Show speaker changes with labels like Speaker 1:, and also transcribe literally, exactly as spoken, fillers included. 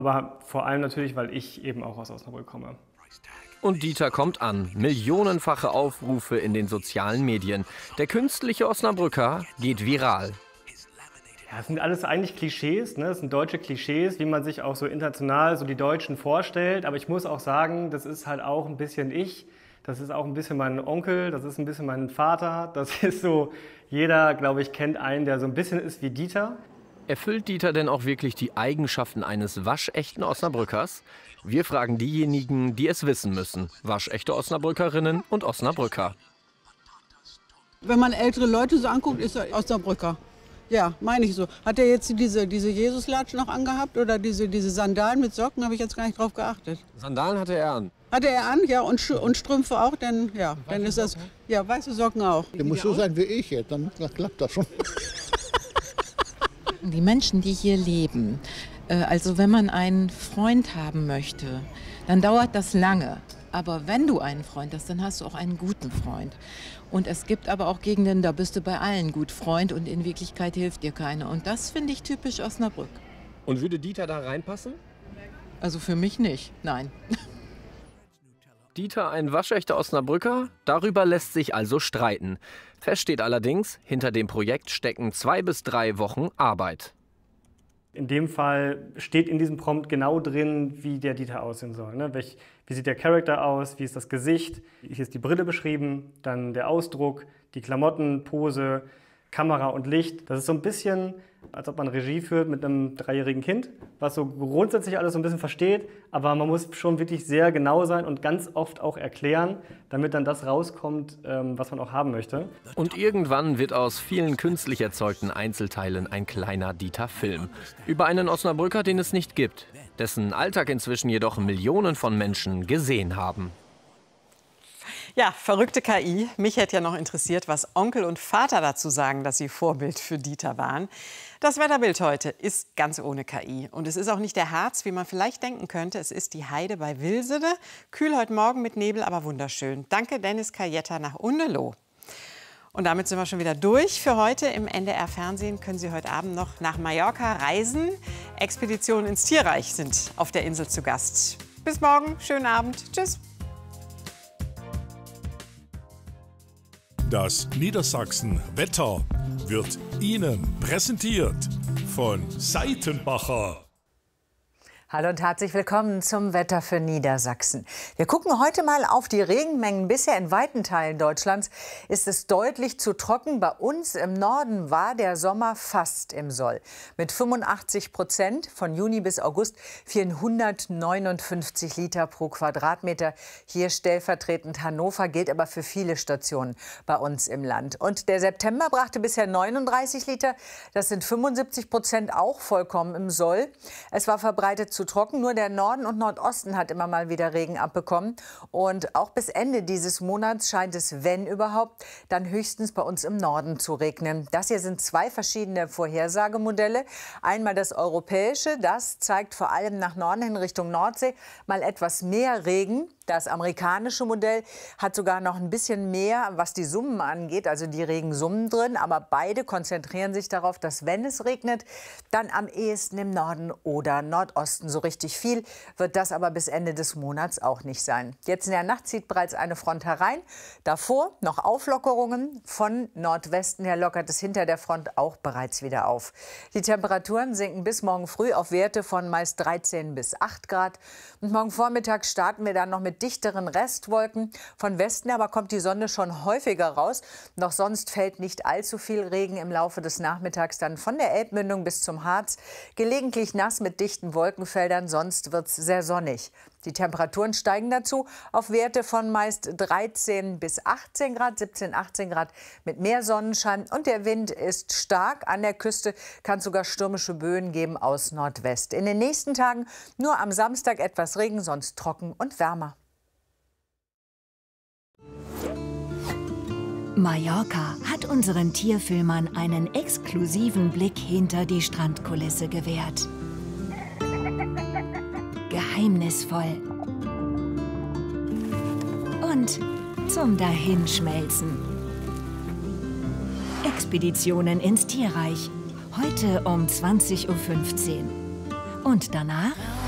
Speaker 1: Aber vor allem natürlich, weil ich eben auch aus Osnabrück komme.
Speaker 2: Und Dieter kommt an. Millionenfache Aufrufe in den sozialen Medien. Der künstliche Osnabrücker geht viral.
Speaker 1: Ja, das sind alles eigentlich Klischees, ne? Das sind deutsche Klischees, wie man sich auch so international so die Deutschen vorstellt. Aber ich muss auch sagen, das ist halt auch ein bisschen ich. Das ist auch ein bisschen mein Onkel, das ist ein bisschen mein Vater. Das ist so, jeder, glaube ich, kennt einen, der so ein bisschen ist wie Dieter.
Speaker 2: Erfüllt Dieter denn auch wirklich die Eigenschaften eines waschechten Osnabrückers? Wir fragen diejenigen, die es wissen müssen. Waschechte Osnabrückerinnen und Osnabrücker.
Speaker 3: Wenn man ältere Leute so anguckt, ist er Osnabrücker. Ja, meine ich so. Hat er jetzt diese, diese Jesuslatschen noch angehabt oder diese, diese Sandalen mit Socken? Habe ich jetzt gar nicht drauf geachtet.
Speaker 2: Sandalen hatte er an.
Speaker 3: Hatte er an, ja, und, Sch und Strümpfe auch, dann, ja, dann ist das, ja, weiße Socken auch.
Speaker 4: Der muss so sein wie ich jetzt, dann klappt das schon.
Speaker 5: Die Menschen, die hier leben, also wenn man einen Freund haben möchte, dann dauert das lange. Aber wenn du einen Freund hast, dann hast du auch einen guten Freund. Und es gibt aber auch Gegenden, da bist du bei allen gut Freund und in Wirklichkeit hilft dir keiner. Und das finde ich typisch Osnabrück.
Speaker 2: Und würde Dieter da reinpassen?
Speaker 5: Also für mich nicht, nein.
Speaker 2: Dieter ein waschechter Osnabrücker? Darüber lässt sich also streiten. Fest steht allerdings, hinter dem Projekt stecken zwei bis drei Wochen Arbeit.
Speaker 1: In dem Fall steht in diesem Prompt genau drin, wie der Dieter aussehen soll. Ne? Welch, wie sieht der Charakter aus, wie ist das Gesicht, hier ist die Brille beschrieben, dann der Ausdruck, die Klamotten, Pose, Kamera und Licht. Das ist so ein bisschen, als ob man Regie führt mit einem dreijährigen Kind, was so grundsätzlich alles so ein bisschen versteht, aber man muss schon wirklich sehr genau sein und ganz oft auch erklären, damit dann das rauskommt, was man auch haben möchte.
Speaker 2: Und irgendwann wird aus vielen künstlich erzeugten Einzelteilen ein kleiner Dieter-Film. Über einen Osnabrücker, den es nicht gibt, dessen Alltag inzwischen jedoch Millionen von Menschen gesehen haben.
Speaker 6: Ja, verrückte K I. Mich hätte ja noch interessiert, was Onkel und Vater dazu sagen, dass sie Vorbild für Dieter waren. Das Wetterbild heute ist ganz ohne K I. Und es ist auch nicht der Harz, wie man vielleicht denken könnte. Es ist die Heide bei Wilsede. Kühl heute Morgen mit Nebel, aber wunderschön. Danke, Dennis Kajetta nach Undeloh. Und damit sind wir schon wieder durch für heute. Im N D R-Fernsehen können Sie heute Abend noch nach Mallorca reisen. Expeditionen ins Tierreich sind auf der Insel zu Gast. Bis morgen, schönen Abend. Tschüss.
Speaker 7: Das Niedersachsen-Wetter wird Ihnen präsentiert von Seitenbacher.
Speaker 8: Hallo und herzlich willkommen zum Wetter für Niedersachsen. Wir gucken heute mal auf die Regenmengen. Bisher in weiten Teilen Deutschlands ist es deutlich zu trocken. Bei uns im Norden war der Sommer fast im Soll. Mit fünfundachtzig Prozent von Juni bis August fielen hundertneunundfünfzig Liter pro Quadratmeter. Hier stellvertretend Hannover, gilt aber für viele Stationen bei uns im Land. Und der September brachte bisher neununddreißig Liter. Das sind fünfundsiebzig Prozent auch vollkommen im Soll. Es war verbreitet zu trocken. Nur der Norden und Nordosten hat immer mal wieder Regen abbekommen. Und auch bis Ende dieses Monats scheint es, wenn überhaupt, dann höchstens bei uns im Norden zu regnen. Das hier sind zwei verschiedene Vorhersagemodelle. Einmal das europäische, das zeigt vor allem nach Norden hin Richtung Nordsee mal etwas mehr Regen. Das amerikanische Modell hat sogar noch ein bisschen mehr, was die Summen angeht, also die Regensummen drin. Aber beide konzentrieren sich darauf, dass, wenn es regnet, dann am ehesten im Norden oder Nordosten. So richtig viel wird das aber bis Ende des Monats auch nicht sein. Jetzt in der Nacht zieht bereits eine Front herein. Davor noch Auflockerungen. Von Nordwesten her lockert es hinter der Front auch bereits wieder auf. Die Temperaturen sinken bis morgen früh auf Werte von meist dreizehn bis acht Grad. Und morgen Vormittag starten wir dann noch mit dichteren Restwolken. Von Westen aber kommt die Sonne schon häufiger raus. Doch sonst fällt nicht allzu viel Regen im Laufe des Nachmittags dann von der Elbmündung bis zum Harz. Gelegentlich nass mit dichten Wolkenfeldern, sonst wird es sehr sonnig. Die Temperaturen steigen dazu auf Werte von meist dreizehn bis achtzehn Grad, siebzehn, achtzehn Grad mit mehr Sonnenschein. Und der Wind ist stark. An der Küste kann es sogar stürmische Böen geben aus Nordwest. In den nächsten Tagen nur am Samstag etwas Regen, sonst trocken und wärmer.
Speaker 9: Mallorca hat unseren Tierfilmern einen exklusiven Blick hinter die Strandkulisse gewährt. Geheimnisvoll und zum Dahinschmelzen. Expeditionen ins Tierreich, heute um zwanzig Uhr fünfzehn. Und danach?